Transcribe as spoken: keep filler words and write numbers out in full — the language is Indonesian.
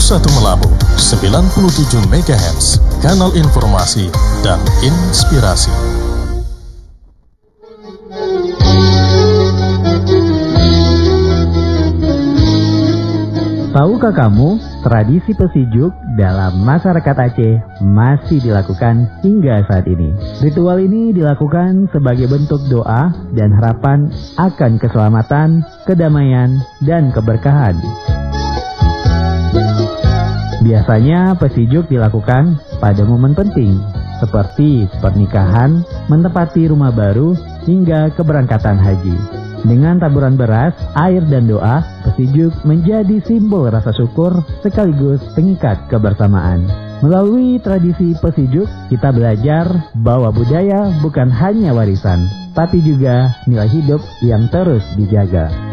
satu Melabu, sembilan puluh tujuh megahertz, kanal informasi dan inspirasi. Tahukah kamu, tradisi pesijuk dalam masyarakat Aceh masih dilakukan hingga saat ini. Ritual ini dilakukan sebagai bentuk doa dan harapan akan keselamatan, kedamaian, dan keberkahan. Biasanya pesijuk dilakukan pada momen penting, seperti pernikahan, menempati rumah baru, hingga keberangkatan haji. Dengan taburan beras, air, dan doa, pesijuk menjadi simbol rasa syukur sekaligus pengikat kebersamaan. Melalui tradisi pesijuk, kita belajar bahwa budaya bukan hanya warisan, tapi juga nilai hidup yang terus dijaga.